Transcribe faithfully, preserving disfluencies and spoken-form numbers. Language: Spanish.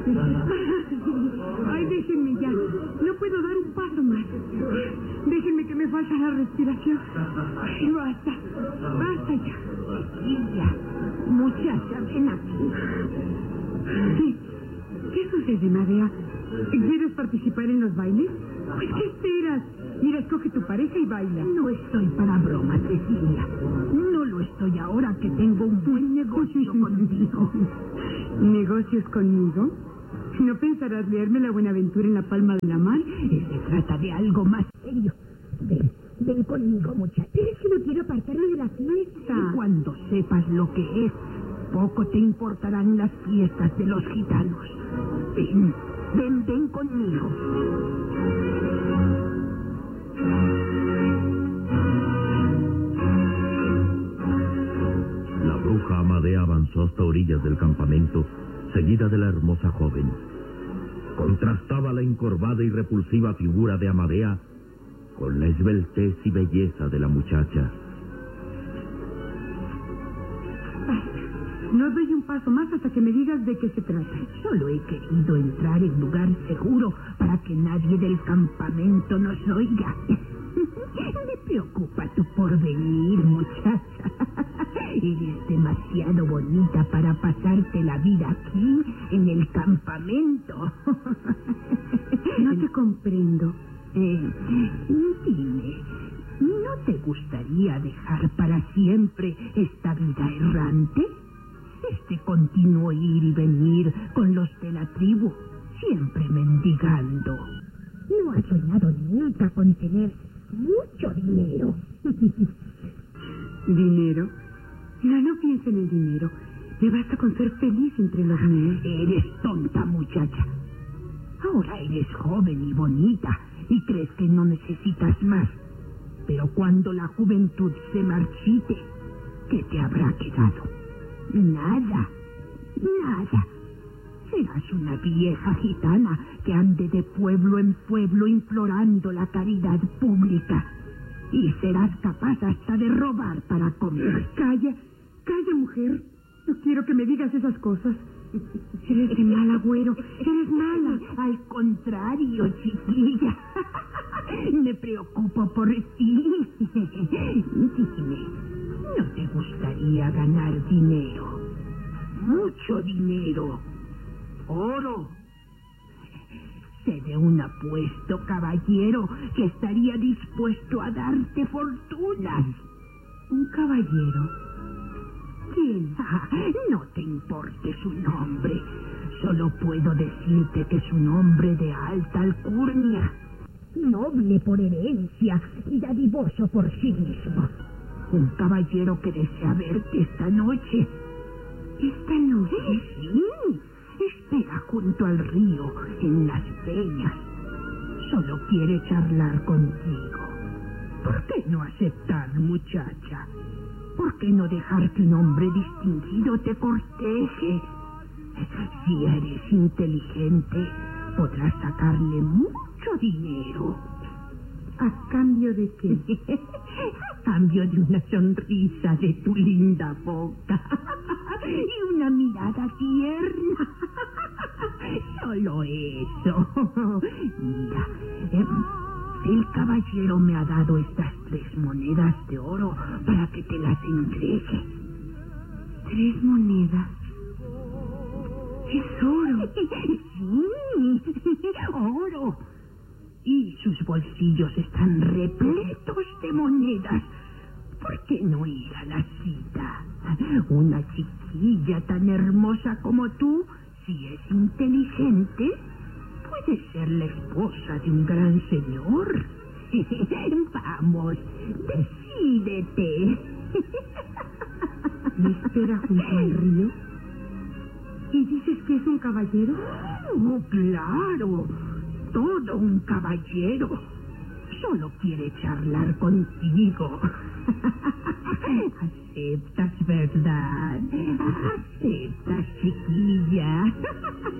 Ay, déjenme ya. No puedo dar un paso más. Déjenme que me falta la respiración. Ay, basta. Basta ya. Cecilia, muchacha, ven aquí. ¿Qué? ¿Qué sucede, Madea? ¿Quieres participar en los bailes? Pues, ¿qué esperas? Mira, escoge tu pareja y baila. No estoy para bromas, Cecilia. No lo estoy ahora que tengo un buen negocio contigo. ¿Negocios conmigo? ¿No pensarás leerme la Buenaventura en la palma de la mano? Se trata de algo más serio. Ven, ven conmigo, muchacha. Pero es que no quiero apartarme de la fiesta. Y cuando sepas lo que es, poco te importarán las fiestas de los gitanos. Ven, ven, ven conmigo. La bruja Amadea avanzó hasta orillas del campamento, seguida de la hermosa joven. Contrastaba la encorvada y repulsiva figura de Amadea con la esbeltez y belleza de la muchacha. No doy un paso más hasta que me digas de qué se trata. Solo he querido entrar en lugar seguro para que nadie del campamento nos oiga. Me preocupa tu porvenir, muchacha. Eres demasiado bonita para pasarte la vida aquí, en el campamento. No te comprendo. Eh, dime, ¿no te gustaría dejar para siempre esta vida errante? Este continuo ir y venir con los de la tribu, siempre mendigando. ¿No has soñado nunca con tener mucho dinero? ¿Dinero? No, no pienso en el dinero. Me basta con ser feliz entre los míos. Eres tonta, muchacha. Ahora eres joven y bonita y crees que no necesitas más. Pero cuando la juventud se marchite, ¿qué te habrá quedado? Nada, nada. Serás una vieja gitana que ande de pueblo en pueblo implorando la caridad pública. Y serás capaz hasta de robar para comer. Calla, calla, mujer. No quiero que me digas esas cosas. Eres de mal agüero, eres mala. Al contrario, chiquilla. Me preocupo por ti. Dime, ¿no te gustaría ganar dinero? Mucho dinero. Oro. Sé de un apuesto caballero que estaría dispuesto a darte fortunas. ¿Un caballero? ¿Quién? Ah, no te importe su nombre. Solo puedo decirte que es un hombre de alta alcurnia. Noble por herencia y dadivoso por sí mismo. Un caballero que desea verte esta noche. ¿Esta noche? Sí, espera junto al río, en las peñas. Solo quiere charlar contigo. ¿Por qué no aceptar, muchacha? ¿Por qué no dejar que un hombre distinguido te corteje? Si eres inteligente, podrás sacarle mucho dinero. ¿A cambio de qué? A cambio de una sonrisa de tu linda boca y una mirada tierna. Solo eso. Mira, eh, el caballero me ha dado estas tres monedas de oro para que te las entregue. ¿Tres monedas? Es oro. Sí, oro. Y sus bolsillos están repletos de monedas. ¿Por qué no ir a la cita? Una chiquilla tan hermosa como tú, si es inteligente, puede ser la esposa de un gran señor. Vamos, decídete. ¿Me espera junto al río? ¿Y dices que es un caballero? Oh, claro. Todo un caballero. Solo quiere charlar contigo. Aceptas, ¿verdad? Aceptas, chiquilla.